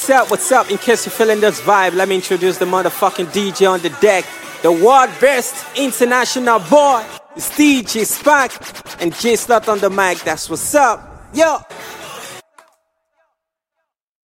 What's up? In case you're feeling this vibe, let me introduce the motherfucking DJ on the deck. The world best international boy. It's DJ Spark and J Slot on the mic. That's what's up. Yo.